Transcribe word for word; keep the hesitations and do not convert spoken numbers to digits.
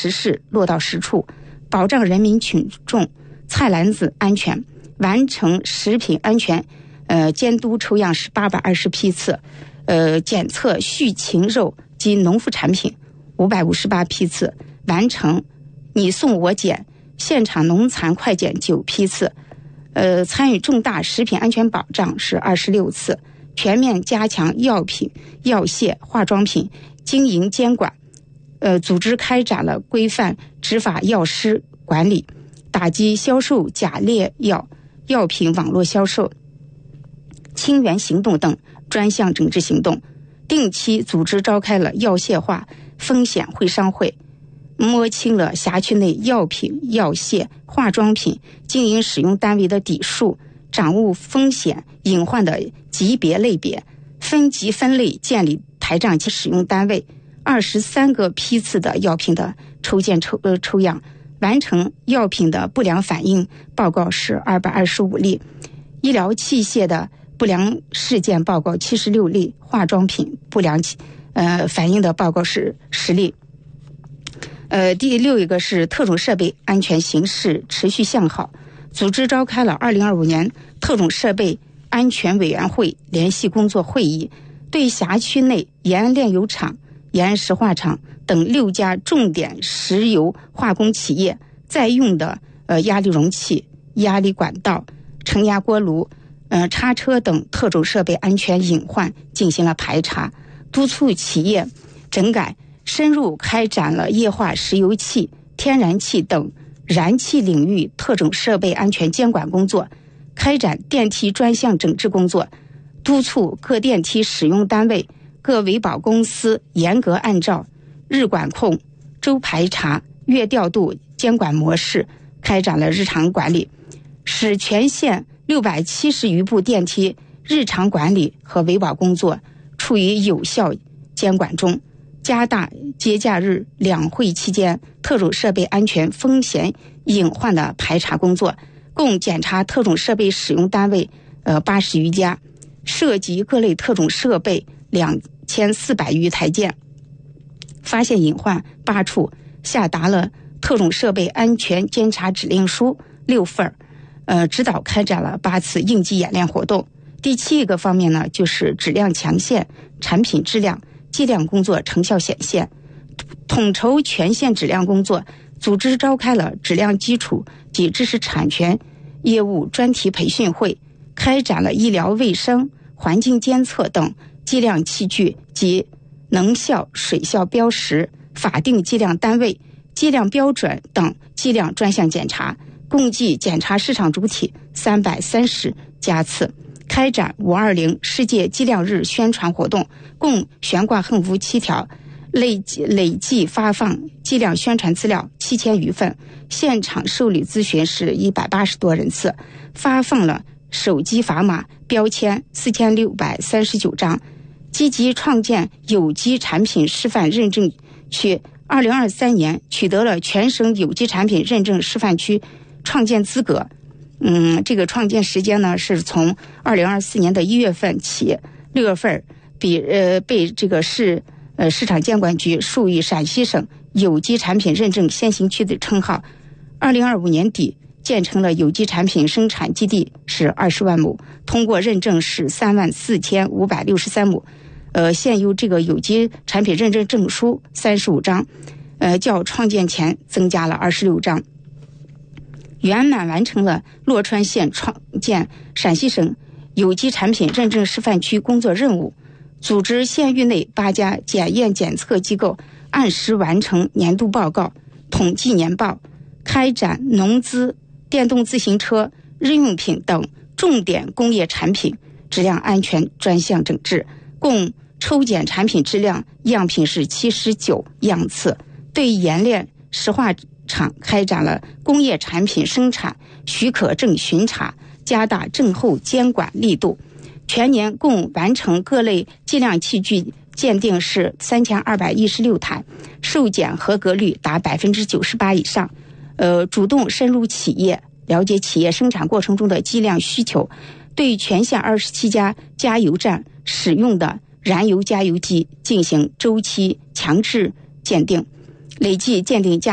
实事，落到实处，保障人民群众菜篮子安全，完成食品安全呃监督抽样是八百二十批次，呃检测畜禽肉及农副产品五百五十八批次，完成你送我检现场农残快检九批次，呃参与重大食品安全保障是二十六次，全面加强药品、药械、化妆品经营监管，呃组织开展了规范执法药师管理，打击销售假劣药、药品网络销售、清源行动等专项整治行动，定期组织召开了药械化风险会商会，摸清了辖区内药品、药械、化妆品经营使用单位的底数，掌握风险隐患的级别类别，分级分类建立台账及使用单位，二十三个批次的药品的抽检抽呃抽样，完成药品的不良反应报告是二百二十五例，医疗器械的不良事件报告七十六例，化妆品不良呃反应的报告是十例。呃，第六一个是特种设备安全形势持续向好，组织召开了二零二五年特种设备安全委员会联席工作会议，对辖区内延安炼油厂、延安石化厂等六家重点石油化工企业在用的呃压力容器、压力管道、承压锅炉、呃叉车等特种设备安全隐患进行了排查，督促企业整改，深入开展了液化石油气、天然气等燃气领域特种设备安全监管工作，开展电梯专项整治工作，督促各电梯使用单位、各维保公司严格按照日管控、周排查、月调度监管模式开展了日常管理，使全县六百七十余部电梯日常管理和维保工作处于有效监管中，加大节假日两会期间特种设备安全风险隐患的排查工作，共检查特种设备使用单位呃八十余家，涉及各类特种设备两千四百余台件，发现隐患八处，下达了特种设备安全监察指令书六份，呃，指导开展了八次应急演练活动。第七个方面呢，就是质量强线、产品质量、计量工作成效显现，统筹全县质量工作，组织召开了质量基础及知识产权业务专题培训会，开展了医疗卫生、环境监测等计量器具及能效、水效标识、法定计量单位、计量标准等计量专项检查，共计检查市场主体三百三十家次，开展五二零世界计量日宣传活动，共悬挂横幅七条，累计累计发放计量宣传资料七千余份，现场受理咨询是一百八十多人次，发放了手机砝码标签四千六百三十九张，积极创建有机产品示范认证区，二零二三年取得了全省有机产品认证示范区创建资格。嗯，这个创建时间呢是从二零二四年的一月份起，六月份比呃被这个市呃市场监管局授予陕西省有机产品认证先行区的称号。二零二五年底建成了有机产品生产基地是二十万亩，通过认证是三万四千五百六十三亩。呃，现有这个有机产品认证证书三十五张，呃，较创建前增加了二十六张。圆满完成了洛川县创建陕西省有机产品认证示范区工作任务，组织县域内八家检验检测机构按时完成年度报告、统计年报，开展农资、电动自行车、日用品等重点工业产品质量安全专项整治，共抽检产品质量样品是七十九样次，对冶炼石化厂开展了工业产品生产许可证巡查，加大证后监管力度。全年共完成各类计量器具鉴定是三千二百一十六台，受检合格率达百分之九十八以上。呃，主动深入企业，了解企业生产过程中的计量需求，对全县二十七家加油站使用的燃油加油机进行周期强制鉴定，累计鉴定价